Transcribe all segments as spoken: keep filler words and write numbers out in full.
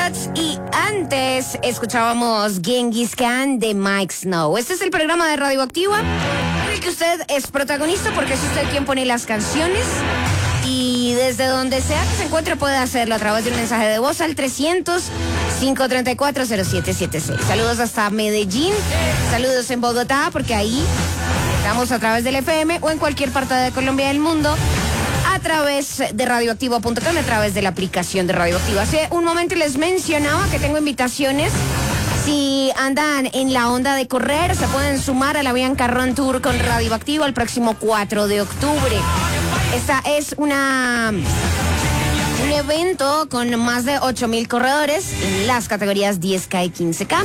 Robots y antes escuchábamos Genghis Khan de Mike Snow. Este es el programa de Radioactiva en el que usted es protagonista porque es usted quien pone las canciones y desde donde sea que se encuentre puede hacerlo a través de un mensaje de voz al trescientos, cinco treinta y cuatro, cero siete setenta y seis. Saludos hasta Medellín, saludos en Bogotá porque ahí estamos a través del F M o en cualquier parte de Colombia y del mundo a través de radioactivo punto com, a través de la aplicación de Radioactiva. Hace un momento les mencionaba que tengo invitaciones. Si andan en la onda de correr, se pueden sumar a la Bianca Run Tour con Radioactivo el próximo cuatro de octubre. Esta es una... un evento con más de ocho mil corredores en las categorías diez K y quince K.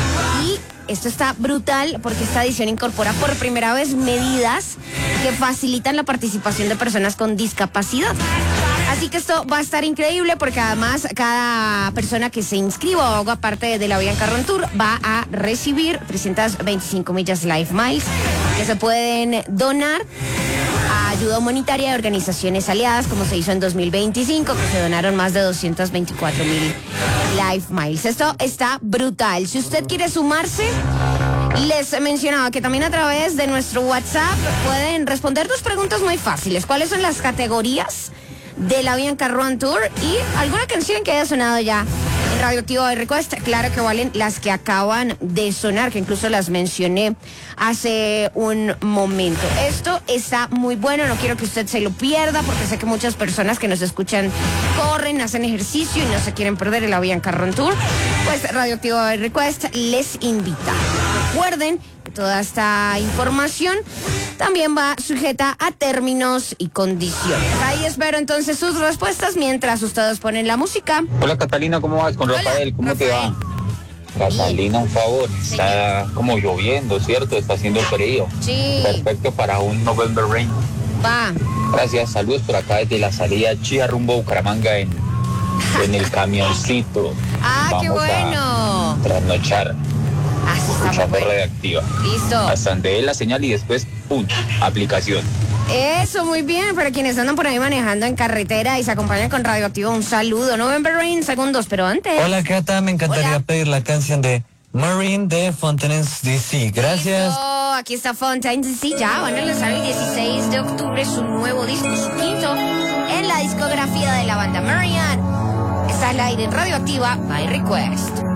Y esto está brutal porque esta edición incorpora por primera vez medidas que facilitan la participación de personas con discapacidad. Así que esto va a estar increíble porque además cada persona que se inscriba o haga parte de la Bianca Run Tour va a recibir trescientas veinticinco millas Life Miles que se pueden donar a ayuda humanitaria de organizaciones aliadas, como se hizo en dos mil veinticinco, que se donaron más de doscientos veinticuatro mil Life Miles. Esto está brutal. Si usted quiere sumarse, les mencionaba que también a través de nuestro WhatsApp pueden responder dos preguntas muy fáciles. ¿Cuáles son las categorías de la Bianca Run Tour? Y alguna canción que haya sonado ya en Radioactivo de Request. Claro que valen las que acaban de sonar, que incluso las mencioné hace un momento. Esto está muy bueno, no quiero que usted se lo pierda, porque sé que muchas personas que nos escuchan corren, hacen ejercicio y no se quieren perder la Bianca Run Tour. Pues Radioactivo de Request les invita. Recuerden que toda esta información también va sujeta a términos y condiciones. Ahí espero entonces sus respuestas mientras ustedes ponen la música. Hola Catalina, ¿cómo vas? Con Hola, Rafael, ¿cómo Rafael. te va? Catalina, un favor, está como lloviendo, ¿cierto? Está haciendo frío. Sí. Perfecto para un November Rain. Va. Gracias, saludos por acá desde la salida Chía rumbo a Bucaramanga en, en el camioncito. Ah, Vamos qué bueno. a trasnochar, Así está muy escuchando bueno. Radioactiva. Listo. Hasta donde dé la señal y después, ¡pum!, aplicación. Eso, muy bien. Para quienes andan por ahí manejando en carretera y se acompañan con Radioactivo, un saludo. November Rain, segundos, pero antes. Hola, Cata, me encantaría Hola. pedir la canción de Marine de Fontaines D C. Gracias. Listo, aquí está Fontaines D C. Ya van a lanzar el dieciséis de octubre su nuevo disco, su quinto en la discografía de la banda Marianne. Está al aire en Radioactiva by Request.